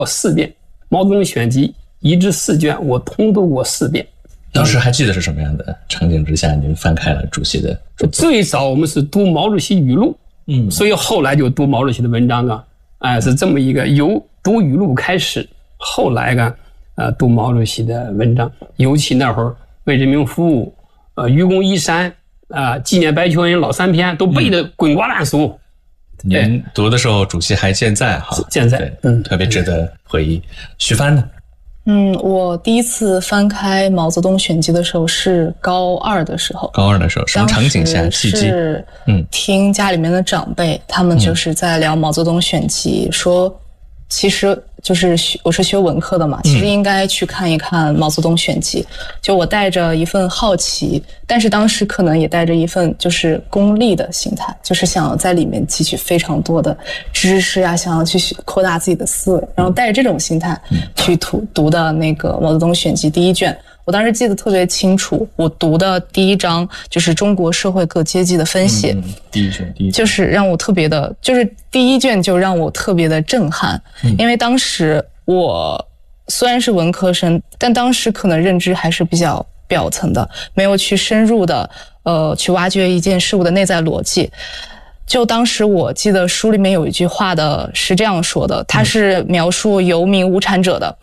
4遍，毛泽东选集1至4卷我通读过4遍。 当时还记得是什么样的场景之下您翻开了主席的著作？ 最早我们是读毛主席语录，所以后来就读毛主席的文章啊，是这么一个由读语录开始，后来读毛主席的文章，尤其那会儿为人民服务，愚公移山纪念白求恩老3篇都背得滚瓜烂熟。 您读的时候主席还健在哈？ 健在， 特别值得回忆。徐帆呢？ 我第一次翻开毛泽东选集的时候是高2的时候。 高2的时候，什么场景下契机？ 是听家里面的长辈，他们就是在聊毛泽东选集，说其实就是我是学文科的嘛，其实应该去看一看毛泽东选集。就我带着一份好奇，但是当时可能也带着一份就是功利的心态，就是想要在里面汲取非常多的知识啊，想要去扩大自己的思维，然后带着这种心态去读的那个毛泽东选集第1卷。我当时记得特别清楚，我读的第1章就是中国社会各阶级的分析。 第一卷就是让我特别的，就是第1卷就让我特别的震撼。因为当时我虽然是文科生，但当时可能认知还是比较表层的，没有去深入的去挖掘一件事物的内在逻辑。就当时我记得书里面有一句话是这样说的，它是描述游民无产者的。